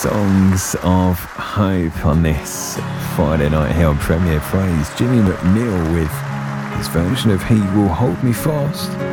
Songs of Hope on this Friday Night Held Premiere Praise. Jimmy McNeil with his version of He Will Hold Me Fast.